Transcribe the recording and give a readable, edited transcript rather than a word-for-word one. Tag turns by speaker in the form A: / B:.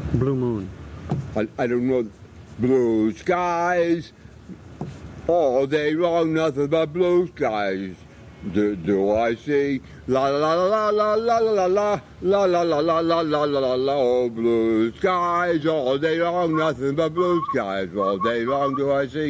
A: Blue moon.
B: I don't know. Blue skies all day long, nothing but blue skies. Do I see la la la la la la la la la la la la la la la la, oh, blue skies all day long, nothing but blue skies all day long do I see.